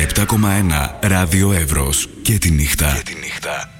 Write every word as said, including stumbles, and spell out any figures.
επτά κόμμα ένα Ράδιο Εύρος και τη νύχτα. Και τη νύχτα.